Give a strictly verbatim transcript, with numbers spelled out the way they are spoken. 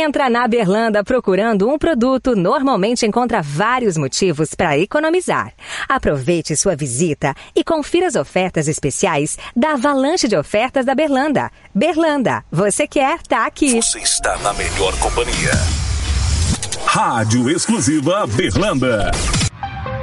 Entra na Berlanda procurando um produto, normalmente encontra vários motivos para economizar. Aproveite sua visita e confira as ofertas especiais da avalanche de ofertas da Berlanda. Berlanda, você quer, tá aqui. Você está na melhor companhia. Rádio Exclusiva Berlanda.